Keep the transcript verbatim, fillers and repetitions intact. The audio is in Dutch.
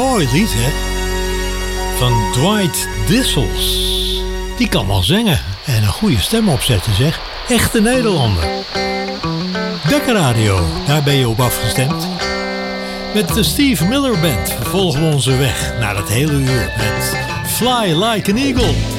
Mooi lied, hè? Van Dwight Dissels. Die kan wel zingen en een goede stem opzetten, zeg. Echte Nederlander. Dekka Radio, daar ben je op afgestemd. Met de Steve Miller Band vervolgen we onze weg naar het hele uur met Fly Like an Eagle.